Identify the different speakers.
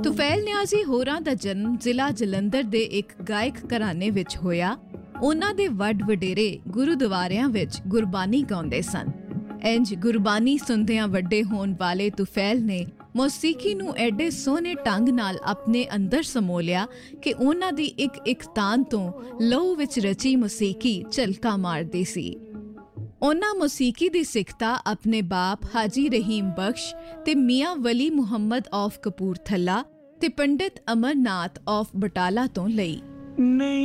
Speaker 1: ਤੁਫੈਲ ਨਿਆਜ਼ੀ ਹੋਰਾਂ ਦਾ ਜਨਮ ਜ਼ਿਲ੍ਹਾ ਜਲੰਧਰ ਦੇ ਇੱਕ ਗਾਇਕ ਘਰਾਣੇ ਵਿੱਚ ਹੋਇਆ। ਉਹਨਾਂ ਦੇ ਵੱਡ ਵਡੇਰੇ ਗੁਰਦੁਆਰਿਆਂ ਵਿੱਚ ਗੁਰਬਾਣੀ ਗਾਉਂਦੇ ਸਨ। ਇੰਜ ਗੁਰਬਾਣੀ ਸੁਣਦਿਆਂ ਵੱਡੇ ਹੋਣ ਵਾਲੇ ਤੁਫੈਲ ਨੇ ਮੌਸੀਕੀ ਨੂੰ ਐਡੇ ਸੋਹਣੇ ਢੰਗ ਨਾਲ ਆਪਣੇ ਅੰਦਰ ਸਮੋ ਲਿਆ ਕਿ ਉਹਨਾਂ ਦੀ ਇੱਕ ਤਾਨ ਤੋਂ ਲਹੂ ਵਿੱਚ ਰਚੀ ਮੌਸੀਕੀ ਝਲਕਾ ਮਾਰਦੀ ਸੀ। ਉਹਨਾਂ ਮੌਸੀਕੀ ਦੀ ਸਿੱਖਤਾ ਆਪਣੇ ਬਾਪ ਹਾਜੀ ਰਹੀਮ ਬਖਸ਼ ਤੇ ਮੀਆਂ ਵਲੀ ਮੁਹੰਮਦ ਆਫ ਕਪੂਰਥਲਾ ਤੇ ਪੰਡਿਤ ਅਮਰਨਾਥ ਆਫ ਬਟਾਲਾ ਤੋਂ ਲਈ।
Speaker 2: ਨਹੀਂ